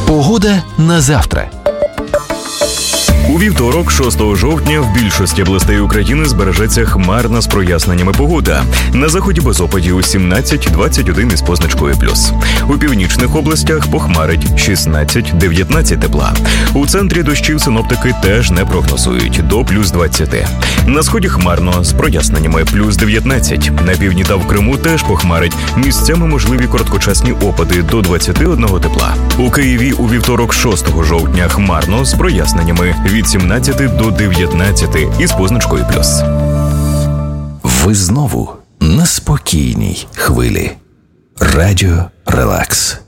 Погода на завтра. У вівторок, 6 жовтня, в більшості областей України збережеться хмарна з проясненнями погода. На заході без опадів 17-21 із позначкою плюс. У північних областях похмарить 16-19 тепла. У центрі дощів синоптики теж не прогнозують – до плюс 20. На сході хмарно з проясненнями плюс 19. На півдні та в Криму теж похмарить. Місцями можливі короткочасні опади до 21 тепла. У Києві у вівторок, 6 жовтня, хмарно з проясненнями від 17 до 19 із позначкою плюс. Ви знову на спокійній хвилі. Радіо Релакс.